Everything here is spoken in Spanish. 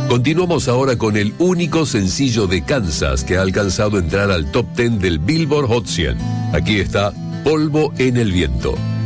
Continuamos ahora con el único sencillo de Kansas que ha alcanzado entrar al top 10 del Billboard Hot 100. Aquí está Polvo en el Viento.